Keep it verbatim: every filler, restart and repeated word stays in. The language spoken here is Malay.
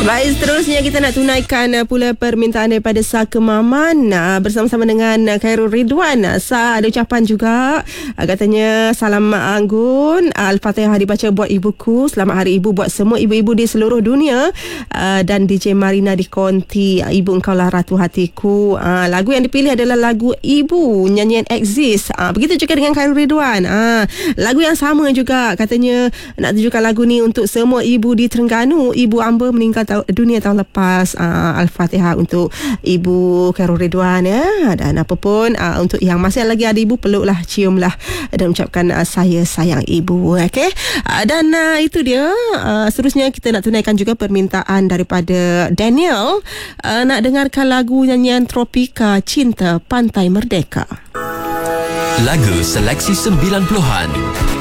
Baik, seterusnya kita nak tunaikan uh, pula permintaan daripada Sa Kemaman uh, bersama-sama dengan uh, Khairul Ridwan. Uh, Sa ada ucapan juga, uh, katanya salam anggun, uh, Al-Fatihah dibaca buat ibuku, selamat hari ibu buat semua ibu-ibu di seluruh dunia, uh, dan D J Marina di Konti, uh, ibu engkaulah ratu hatiku. Uh, lagu yang dipilih adalah lagu Ibu, nyanyian Exist. Uh, begitu juga dengan Khairul Ridwan. Uh, lagu yang sama juga, katanya nak tunjukkan lagu ni untuk semua ibu di Terengganu. Ibu Amber meninggal dunia tahun lepas. uh, Al-Fatihah untuk Ibu Khairul Ridwan ya. Dan apa pun uh, untuk yang masih lagi ada ibu, peluklah, ciumlah dan ucapkan uh, saya sayang ibu. Okey. Uh, dan uh, itu dia. Uh, seterusnya kita nak tunaikan juga permintaan daripada Daniel, uh, nak dengarkan lagu nyanyian Tropika, Cinta Pantai Merdeka. Lagu seleksi sembilan puluhan.